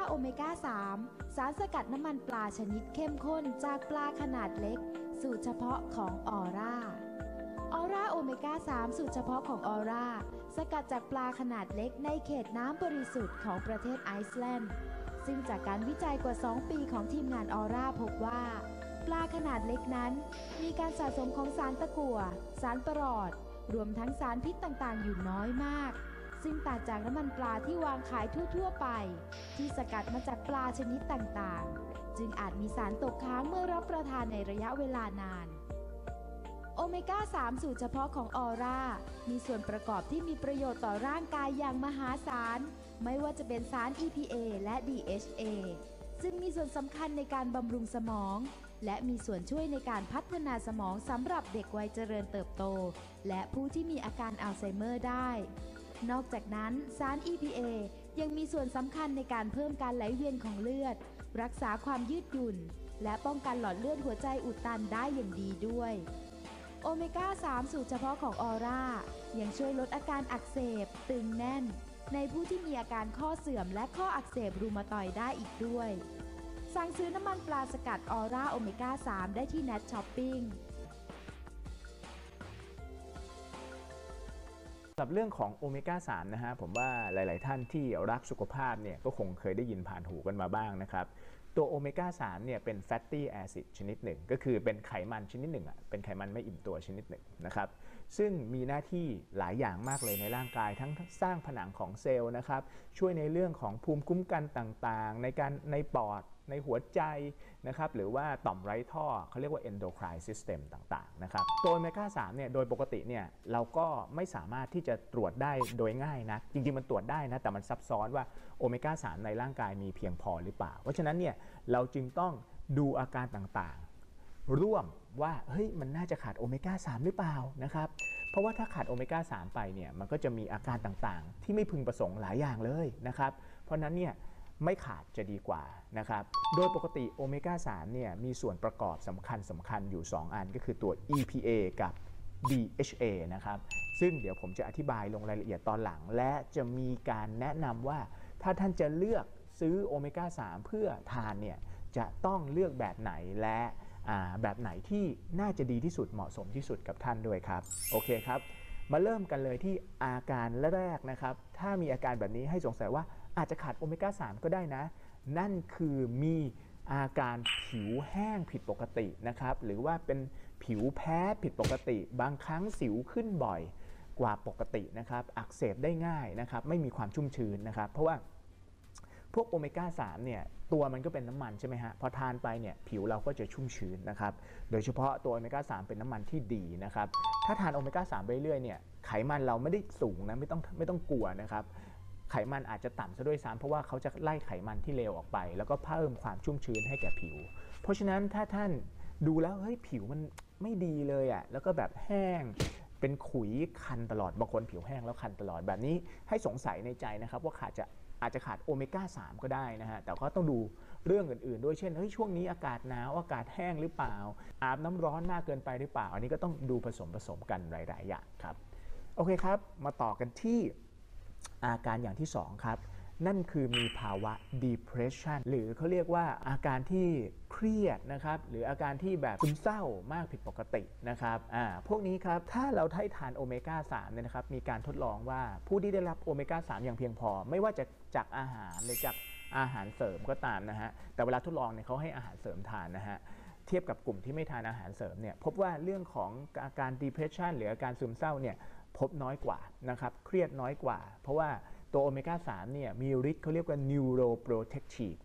โอเมก้า 3 สารสกัดน้ำมันปลาชนิดเข้มข้นจากปลาขนาดเล็กสูตรเฉพาะของออร่าโอเมก้า 3 สูตรเฉพาะของออร่าสกัดจากปลาขนาดเล็กในเขตน้ำบริสุทธิ์ของประเทศไอซ์แลนด์ซึ่งจากการวิจัยกว่า 2 ปีของทีมงานออร่าพบว่าปลาขนาดเล็กนั้นมีการสะสมของสารตะกั่วสารปรอดรวมทั้งสารพิษต่างๆอยู่น้อยมากซึ่งต่างจากน้ำมันปลาที่วางขายทั่วๆไปที่สกัดมาจากปลาชนิดต่างๆจึงอาจมีสารตกค้างเมื่อรับประทานในระยะเวลานานโอเมก้า 3 สูตรเฉพาะของออร่ามีส่วนประกอบที่มีประโยชน์ต่อร่างกายอย่างมหาศาลไม่ว่าจะเป็นสาร EPA และ DHA ซึ่งมีส่วนสำคัญในการบำรุงสมองและมีส่วนช่วยในการพัฒนาสมองสำหรับเด็กวัยเจริญเติบโตและผู้ที่มีอาการอัลไซเมอร์ได้นอกจากนั้นสาร EPA ยังมีส่วนสำคัญในการเพิ่มการไหลเวียนของเลือดรักษาความยืดหยุ่นและป้องกันหลอดเลือดหัวใจอุดตันได้อย่างดีด้วยโอเมก้า 3 สูตรเฉพาะของออร่ายังช่วยลดอาการอักเสบตึงแน่นในผู้ที่มีอาการข้อเสื่อมและข้ออักเสบรูมาตอยด์ได้อีกด้วยสั่งซื้อน้ำมันปลาสกัดออร่าโอเมก้า 3 ได้ที่ Net Shopping สำหรับเรื่องของโอเมก้า 3 นะฮะผมว่าหลายๆท่านที่รักสุขภาพเนี่ยก็คงเคยได้ยินผ่านหูกันมาบ้างนะครับตัวโอเมก้า 3 เนี่ยเป็นแฟตตี้แอซิดชนิดหนึ่งก็คือเป็นไขมันชนิดหนึ่งเป็นไขมันไม่อิ่มตัวชนิดหนึ่งนะครับซึ่งมีหน้าที่หลายอย่างมากเลยในร่างกายทั้งสร้างผนังของเซลล์นะครับช่วยในเรื่องของภูมิคุ้มกันต่างๆในปอดในหัวใจนะครับหรือว่าต่อมไร้ท่อเขาเรียกว่า endocrine system ต่างๆนะครับตัวโอเมก้า 3 เนี่ยโดยปกติเนี่ยเราก็ไม่สามารถที่จะตรวจได้โดยง่ายนะจริงๆมันตรวจได้นะแต่มันซับซ้อนว่าโอเมก้า 3 ในร่างกายมีเพียงพอหรือเปล่าเพราะฉะนั้นเนี่ยเราจึงต้องดูอาการต่างๆร่วมว่าเฮ้ยมันน่าจะขาดโอเมก้า 3 หรือเปล่านะครับเพราะว่าถ้าขาดโอเมก้า 3 ไปเนี่ยมันก็จะมีอาการต่างๆที่ไม่พึงประสงค์หลายอย่างเลยนะครับเพราะนั้นเนี่ยไม่ขาดจะดีกว่านะครับโดยปกติโอเมก้า 3 เนี่ยมีส่วนประกอบสำคัญอยู่ 2 อันก็คือตัว EPA กับ DHA นะครับซึ่งเดี๋ยวผมจะอธิบายลงรายละเอียดตอนหลังและจะมีการแนะนำว่าถ้าท่านจะเลือกซื้อโอเมก้า 3 เพื่อทานเนี่ยจะต้องเลือกแบบไหนและแบบไหนที่น่าจะดีที่สุดเหมาะสมที่สุดกับท่านด้วยครับโอเคครับมาเริ่มกันเลยที่อาการแรกนะครับถ้ามีอาการแบบนี้ให้สงสัยว่าอาจจะขาดโอเมก้า 3 ก็ได้นะนั่นคือมีอาการผิวแห้งผิดปกตินะครับหรือว่าเป็นผิวแพ้ผิดปกติบางครั้งสิวขึ้นบ่อยกว่าปกตินะครับอักเสบได้ง่ายนะครับไม่มีความชุ่มชื้นนะครับเพราะว่าพวกโอเมก้า 3 เนี่ยตัวมันก็เป็นน้ำมันใช่ไหมฮะพอทานไปเนี่ยผิวเราก็จะชุ่มชื้นนะครับโดยเฉพาะตัวโอเมก้า 3 เป็นน้ำมันที่ดีนะครับถ้าทานโอเมก้า 3 ไปเรื่อยเนี่ยไขมันเราไม่ได้สูงนะไม่ต้องกลัวนะครับไขมันอาจจะต่ำซะด้วยซ้ำเพราะว่าเขาจะไล่ไขมันที่เลวออกไปแล้วก็เพิ่มความชุ่มชื้นให้แก่ผิวเพราะฉะนั้นถ้าท่านดูแล้วเฮ้ยผิวมันไม่ดีเลยอ่ะแล้วก็แบบแห้งเป็นขุยคันตลอดบางคนผิวแห้งแล้วคันตลอดแบบนี้ให้สงสัยในใจนะครับว่าอาจจะขาดโอเมก้า 3 ก็ได้นะฮะแต่ก็ต้องดูเรื่องอื่นๆด้วยเช่นเฮ้ยช่วงนี้อากาศหนาวอากาศแห้งหรือเปล่าอาบน้ำร้อนมากเกินไปหรือเปล่าอันนี้ก็ต้องดูผสมกันหลายๆอย่างครับโอเคครับมาต่อกันที่อาการอย่างที่2ครับนั่นคือมีภาวะ depression หรือเขาเรียกว่าอาการที่เครียดนะครับหรืออาการที่แบบซึมเศร้ามากผิดปกตินะครับพวกนี้ครับถ้าเราให้ทานโอเมก้า 3 เนี่ยนะครับมีการทดลองว่าผู้ที่ได้รับโอเมก้า 3 อย่างเพียงพอไม่ว่าจะจากอาหารหรือจากอาหารเสริมก็ตามนะฮะแต่เวลาทดลองเนี่ยเขาให้อาหารเสริมทานนะฮะเทียบกับกลุ่มที่ไม่ทานอาหารเสริมเนี่ยพบว่าเรื่องของอาการ depression หรืออาการซึมเศร้าเนี่ยพบน้อยกว่านะครับเครียดน้อยกว่าเพราะว่าตัวโอเมก้า 3 เนี่ยมีฤทธิ์เขาเรียกว่า neuroprotective